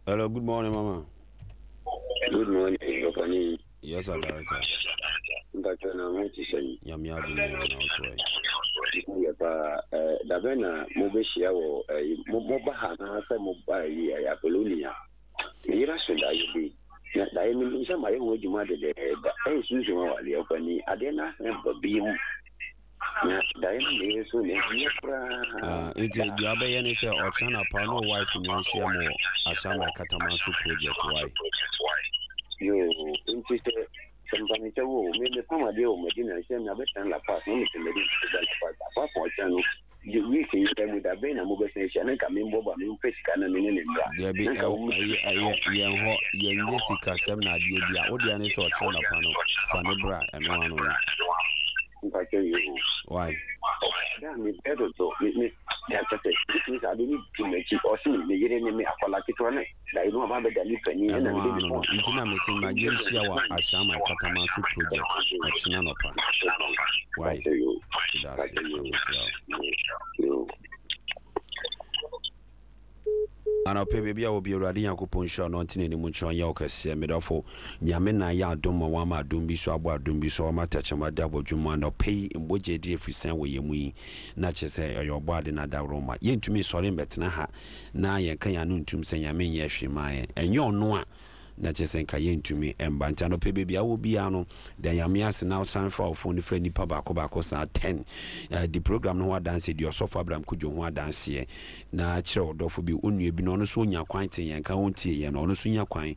Hello, good morning, Mama. Good morning, Yopani. Yes, sir, Director. But when I want to say, Yamia Dumo now, sorry. Dabena, Mobeshia, or Mobahana, Mobile, Apollonia. Mira should I be. I mean, some I would demand the ace usual, the Opani, Adena, and Beam. Diana, so It's a Diabayani say, or China Pano wife in Yanshia more, Asama Katamasu project. Why? You interested. Somebody say, "Oh, maybe some of you may be saying a bit and la pass, no, it's a little bit apart from channel." You we see them with a vein and mobile station and come in Boba, new fish cannon in There be Yan Jessica Semna, the audience or China Pano, Fanebra, and one. Why? Damn it, better so. That's a thing. I didn't make it or see me getting me a like it on it. I know about the penny and Intina missing my Yesia Ashama Katamasu project at Chinanopa. Why? That's it. And I'll pay baby, I will be ready. I could punch on any much on Yoka, see me therefore. Yamina ya doma wama dumbi so about dumbi so ma touch my double jumano pay in which a dear free sand where you not just say your body na da Roma. Yen to me sorry bet na ha na ya kayanun tum say yamin yeshi my and your noa. Not just saying Kayen to me and Bantano pay baby, I will be ano. Then Yamias now sign for phone the friendly Pabacobacos at 10. The program no dance your sofa Abraham could you dance here. Na child of be only be no soon quite and county and on soon quine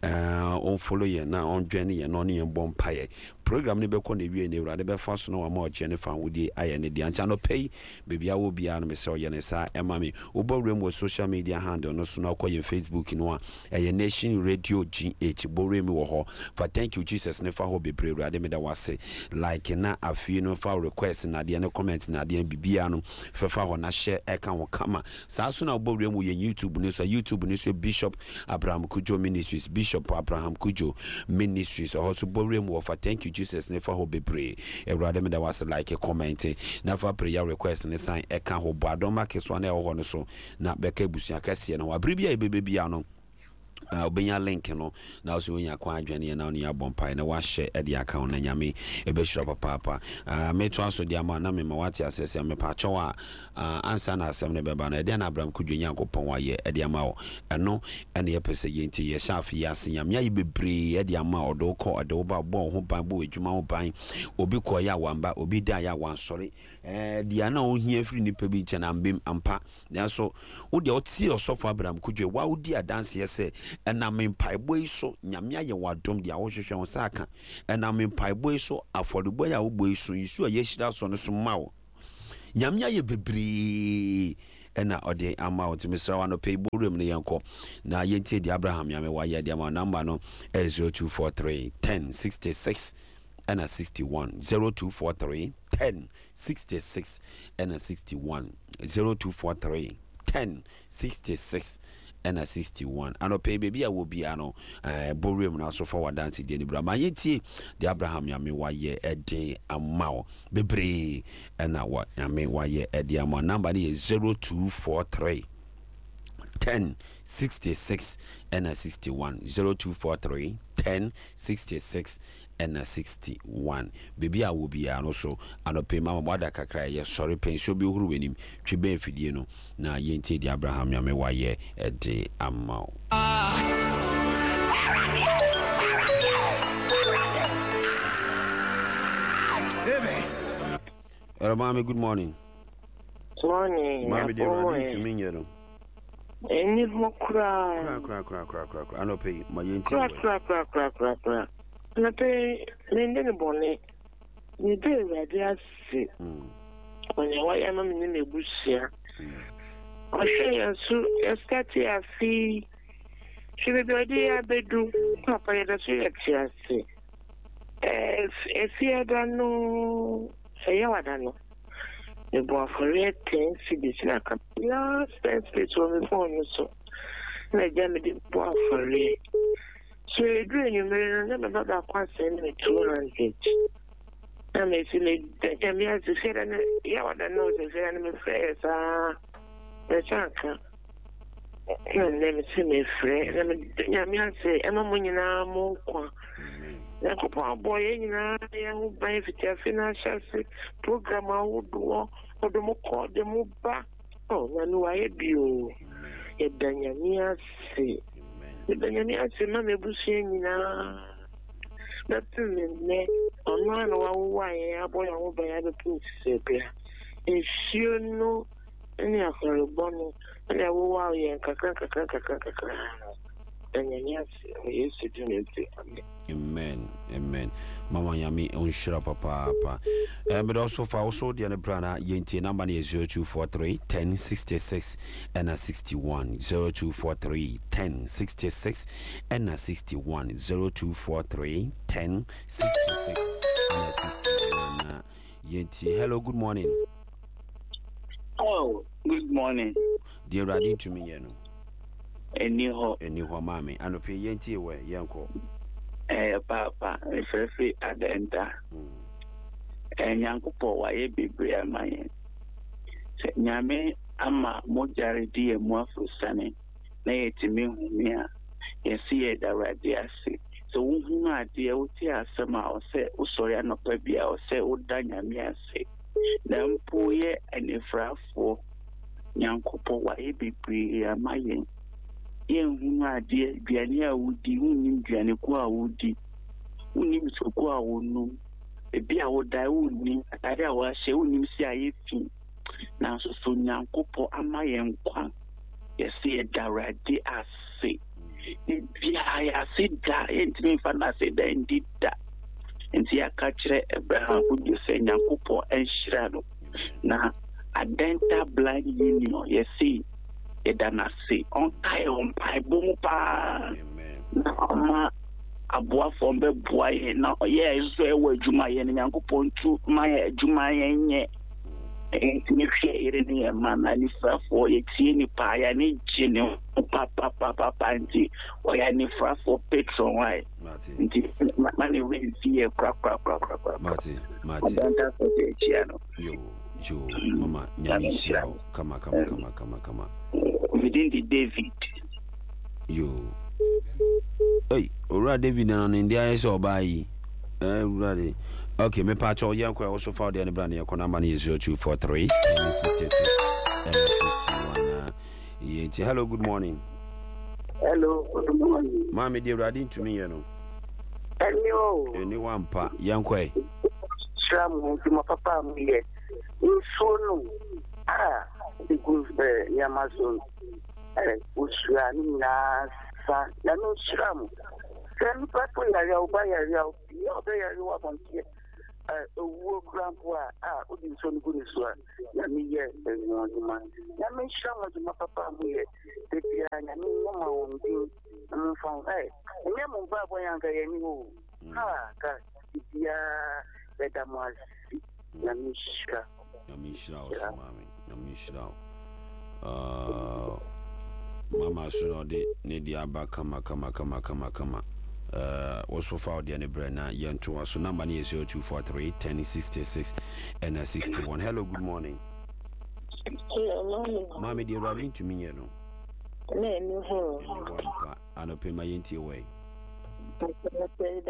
on follow ye now on Jenny and on and bompire. Program never con the view and they rather fast no more Jennifer would the I and the Anchano pay. Baby, I will be an Mr. Yanesa and Mammy. Uber room was social media handle no soon call your Facebook in one a nation radio GH Boremi Woho. For thank you, Jesus, never hope be brave. Rademida was say like na a few no file request and the comment na the Bibiano Fefa on a share account kama. Sasuna Boremu YouTube news YouTube news Bishop Abraham Kujo Ministries, Bishop Abraham Kujo Ministries, also Boremu for thank you. Jesus never hope be pray. A rather that was like a comment. Never prayer request and sign a can hold Badoma Keswane or so. Not Becca Busia Cassia no Abribia babyano. Obenya link no now so when you acquire journey and now near bompa na wa share at the account na nyame e be shop papa me to aso dia ma na me ma wati asese me pa chowa answer na asem ne beba na de na Abraham kudwo Nyankopon wa ye e dia ma o eno ene ye pese ye nti ye sha afi ya senya me ye bebre e dia ma odo ko odo ba bo ho ban bo edwuma ho ban obi ko ya wamba obi da ya wansori dia na ohia firi ni pa bi che na mbem ampa na so wo de oti osofo Abraham kudwo wa wo di adanse ye se ena me mpaeboy so nyame aye wadom dia wo hwehwe won saka ena me mpaeboy so afodebo ya wo boy so yisu aye hira so no so mawo nyame aye bebre ena ode ama wo timisra wa no pay borem ne yanko na yenti di Abraham nyame wa ye dia ma number no 0243 1066 and a 61 0243 1066 and a 61 0243 1066 and a 61 and a pay baby I will be ano borium now so forward dance the Abraham yeti the Abraham yami wa ye a day a mao bebre and what yami wa ye a day amount number is 0243 1066 and a 61 0243 1066 and a 61 baby I will be an also and a pay mama wada kakra ye sorry pen so be huru wenim twi ben fidie no na yenti di Abraham ya me wa ye e de amao Mami, good morning. Morning. Mami, they ready to me yero. Any more cry. I no pay my yenti. Cry. Na pe nende bone ni be ready as when you why am in the bush here I say so estati afi she be ready abedu papa ya so ya say if you don't know say you don't know the boy for it things this na come last space on the phone so na jam the boy for it. So you do you never about question me 200. I may see me to say that yeah what I know is an face the chance. And let me see me friend. Let me say, I'm a money more. Yakupon boy, you know, who benefit your financial program. I would do or the more call the move back. Oh, I know I be you. A Danyamia say, the Danyamia say, Mamma Bushing now. That's in me. On one or why a boy I will buy other things. If you know any of her bonnet, and I will wow you and kaka. Danyamia used to do it. Amen. Mama Yami on shira papa. But also for also the other brana yenti number is 0243 1066 and 61 0243 1066 and 61 0243 1066 and 61 yenti. Hello, good morning. Oh, good morning. Dear Radin to me, you know. Anyhow, mommy, and pay yenti away, yanko. Papa, if at the end, and young Paul, why be brave, my Yame, ama mojari dear more for sunny. Nay, to me, whom you see it already. So, whom I dear would tear somehow say, oh, sorry, I'm not baby, I'll say, oh, Danya, say. Then poor ye and if for young couple, why be brave, my yen huma de duane a wudi hunim duane ko a wudi hunim soko a wonu ebi a wodai wuni atare a wa hye hunim si ayefi na so so nyankopo amayen kwa yesi edarade ase ebi a ase da entimi fa na ase da ndida enti aka kire Abraham wudi se nyankopo enhira no na adenta blind union yesi edanasi on kai on pai boom pa na abua from be boy na ye so e wa adwuma ye nyankopon tu ma ye adwuma ye nye ni hwe ire ni ma na ni frafo ye tie ni pa ya ni gene pa nti o ya ni frafo patron why nti ma ni we vie kra Mati adanta so te chiano yo mama nyami shao kama within the David. Yo. Hey, alright, David, and India is all by. Ready. Okay, me patch all young also found the brand new Konamani is 0243 66 and 61. Hello, good morning. Hello, good morning. Mammy, dear, Radin to me, you know. Hello. Anyone, pa, young quay. Shram, to my papa, me. So, the good Yamazon. Ushran Nasa, Yano Shram. Send Papa Yaya, you are on here. A war grandpa, Udinson Guniswa, Yami, yes, man. Yami Shama to my papa, the piano, no one, and found, and Yamu Baba Yanka, and you, Bedamas, Yamishka. Yamishra, Mama soon de Nidia kama. Was for found the Brena young to us. So number is 0243 1066 and 61. Hello, good morning. Hello, Mammy, dear, running to me, you know. I don't pay my inti away. It's best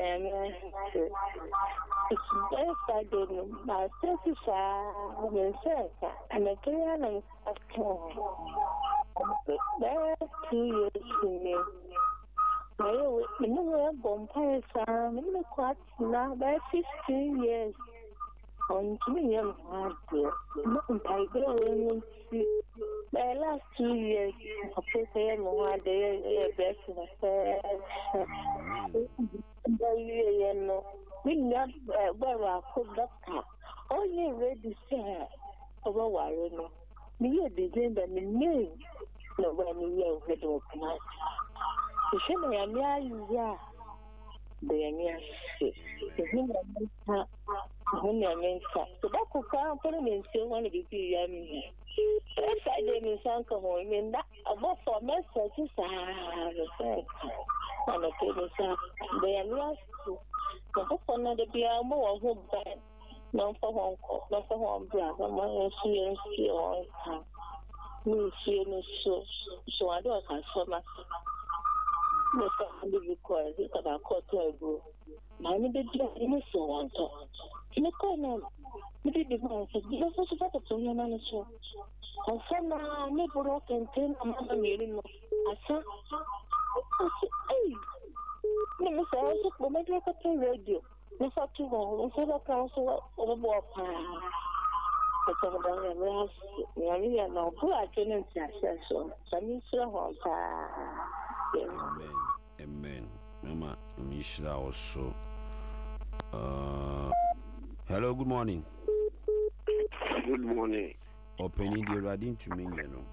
I didn't. My sister, I'm a clear there 2 years to me. I know Bompire Sam in the quad now by 15 years. On 2 years, I go the last 2 years, I put them one day, best in the we not where I could doctor. Only ready, sir. Over Warren. Me begin the name. No, when you are with us. The shame I am ya. The near when I mean, so that could come for me and still want to be yummy. Yes, I didn't sound come home in that about for messages. I have on a table, they are lost to the another be a more who bad. No for home, no for home, brother, my experience on time. Me see no so I don't have so much. No, I because it's about quarter ago. My name is Johnny, so on top. In a corner, maybe the man said, you also supposed to your manager. And some neighbor can tell a mother meeting. I said, hey, no, I also for my local radio. No, for too long, and so I counsel over board. But some of them are no good. I couldn't say so. Some is so Amen. Mama, Mishra also. Hello, good morning. Good morning. Opening the radio to me, you know.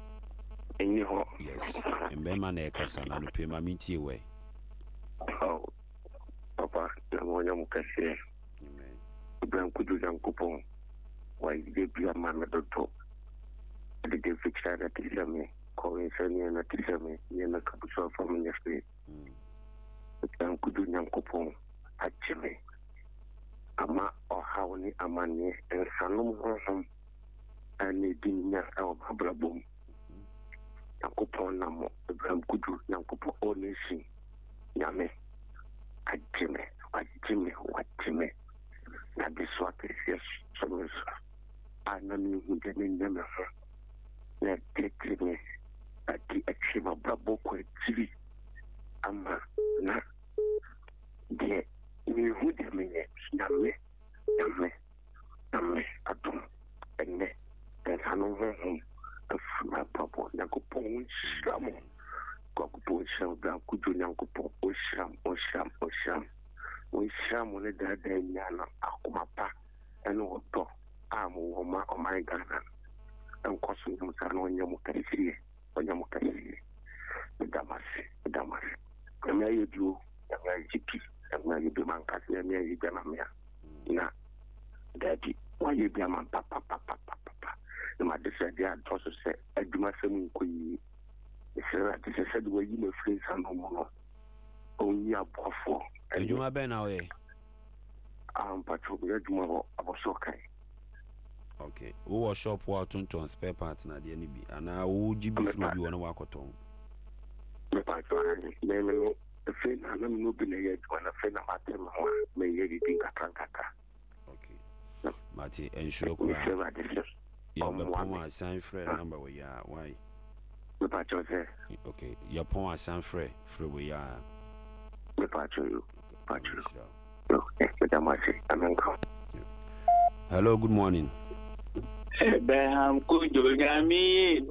Yes. And Bema Nekasan and pay my meat away. Oh, Papa, I'm going to say, Amen. Could you young coupon? Why did you a man at the top? Did they fix that at the semi? Calling Sunny and at the semi, near the capital from the street. Could you young coupon? Actually, Ama or Howny Amani and Sanum Rossum and the dinner of Abrabum. Yankupon Namo, Abraham Kudu, Yankupo all nation. Yame, I Jimmy, what Jimmy. Now this what is yes, so I know who getting them. Let take me at the achieve of Brabo TV. Ama, na, dear, you who the minute, Yame, Atom, and I know home. My papa, Yankupon, Shamo, Cockupon, Sham, Kudu, Yankupon, Osham. We sham on the day, Yana, Akumapa, and Otto, Amoma, or my Ghana, and Cosmo on Yamukasi, or Yamukasi, the Damas. And there you do, and where you keep, and where you be man, and where you be Mamma. Now, Daddy, why you be a man, Papa. My decided to also say, I do my family. This is said where you may face and no more. Only a for. And you are Ben away. But you tomorrow about okay. Okay. Who was shop what on spare parts na the NB and I would you be through on a walk or tongue? The friend I don't know been yet when a friend of them may you think a trankaka. Okay. Matty and sure. Your Poma San Fred number we are. Why? Okay. Your Poma San Fred, we are. Hello, good morning. Abraham could you get me?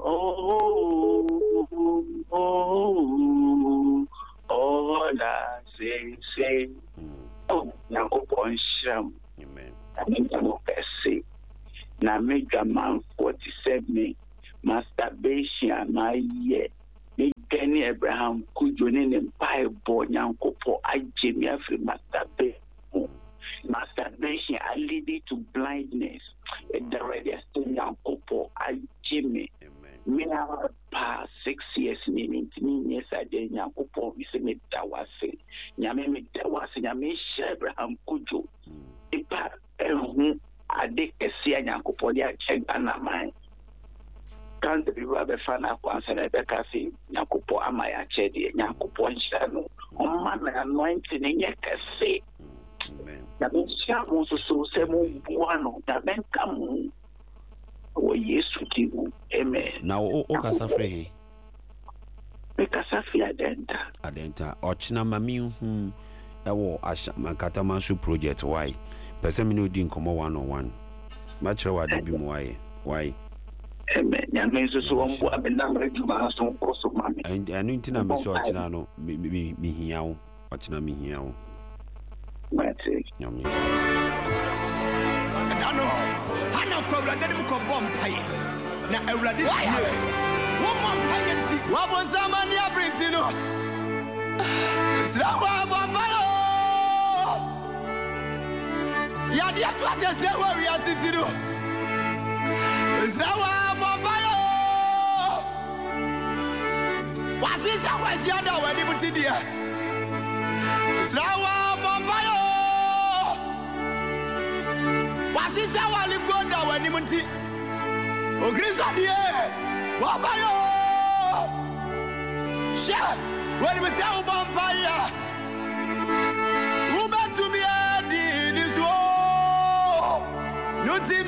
That say. Oh, now upon Sham. Amen. I mean, say. Now make a man 47 masturbation my year. Kenny Abraham could you name Bible Yankopo I Jimmy after masturbation. Masturbation are leading to blindness. And the radiation Yankopo I Jimmy. Me now past 6 years meaning yes I did Yankopo we say me that was it. Yame Abraham could you ipa ade kesi Yankopo dia check na mind. Can't be rather fan of one and a cafe, Yakupo Amaya Chedi, Yakupo Shano, on man anointing in your cafe. That means Shamu so semu one that men come. Oh, yes, to you. Amen. Now, Okasafre. Mekasafi Adenta, Ochna Mami, Asha Makatamansu project. Why? Persemino didn't come 101. Much how I did be why? Amen. Yamezo so on what the number to my son also mammy. And I know Tina Miss Ochinano, me here, Ochina me here. Yummy. I know problem, let him come vampire. Now, already, one vampire. What was that man you bring to know? Slawa vampire. Yadia to understand where we are sitting. Slawa vampire. What's this? I was yada when you put it here. Slawa vampire. Wasisha wali goda wani munti. Ogrisa die. Wabayo! Share! When we say Vampire! Who bet to be a this war?